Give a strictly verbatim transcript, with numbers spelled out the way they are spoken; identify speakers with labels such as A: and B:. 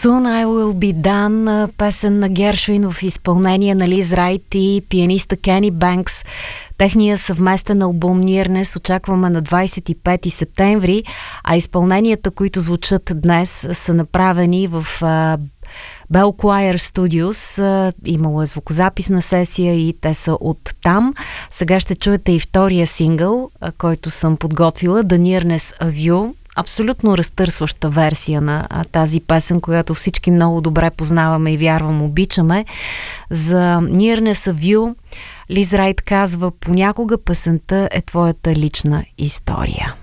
A: Soon I Will Be Done, песен на Гершвин в изпълнение на Лиз Райт и пианиста Кени Бенкс. Техния съвместен албум Nearness очакваме на двадесет и пети септември, а изпълненията, които звучат днес, са направени в uh, Bell Choir Studios. Uh, имало е звукозаписна сесия и те са от там. Сега ще чуете и втория сингъл, uh, който съм подготвила, The Nearness of You. Абсолютно разтърсваща версия на а, тази песен, която всички много добре познаваме и вярвам обичаме. За Nearness of You Лиз Райт казва: понякога песента е твоята лична история.